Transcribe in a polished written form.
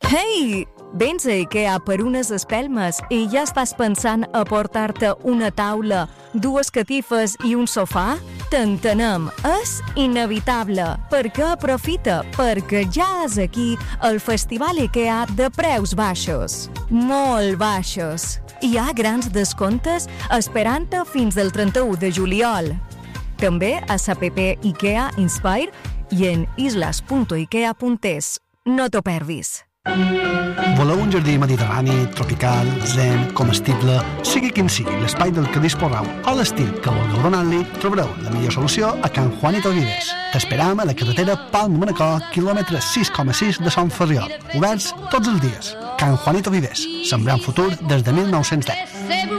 Ei, vens a IKEA per unes espelmes i ja estàs pensant a portar-te una taula, dues catifes i un sofà? T'entenem, és inevitable, perquè aprofita, perquè ja és aquí el Festival IKEA de preus baixos. Molt baixos. Hi ha grans descomptes esperant-te fins al 31 de juliol. També a l'APP IKEA Inspire i en islas.ikea.es. No t'ho perdis. Voleu un jardí mediterrani, tropical, zen, comestible, sigui quin sigui l'espai del Cadís Porrau o l'estil que vulgueu donar-li, trobareu la millor solució a Can Juanito Vives. T'esperam a la carretera Palma-Manacor, quilòmetre 6,6 de Sant Ferriol. Oberts tots els dies. Can Juanito Vives, sembrant futur des de 1910.